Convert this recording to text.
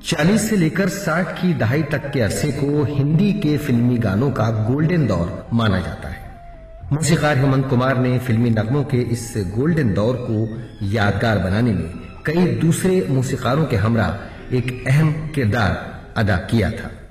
40 से लेकर 60 की दहाई तक के अरसे को हिंदी के फिल्मी गानों का गोल्डन दौर माना जाता है। मौसीकार हेमंत कुमार ने फिल्मी नगमों के इस गोल्डन दौर को यादगार बनाने में कई दूसरे मौसीकारों के हमरा एक अहम किरदार अदा किया था।